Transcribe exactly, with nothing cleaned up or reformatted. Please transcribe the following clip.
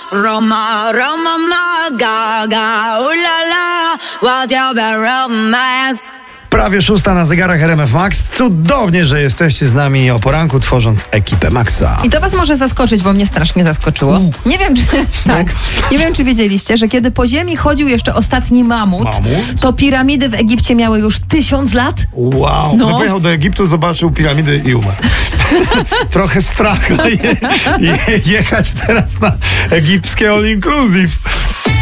Roma, Roma, ma, gaga, ulala, what your romance. Prawie szósta na zegarach R M F Max. Cudownie, że jesteście z nami o poranku, tworząc ekipę Maxa. I to was może zaskoczyć, bo mnie strasznie zaskoczyło. Nie wiem, czy tak. Nie wiem, czy wiedzieliście, że kiedy po ziemi chodził jeszcze ostatni mamut, Mamut? to piramidy w Egipcie miały już tysiąc lat. Wow, No. no. Pojechał do Egiptu, zobaczył piramidy i umarł. Trochę strach je, je, jechać teraz na egipskie all inclusive.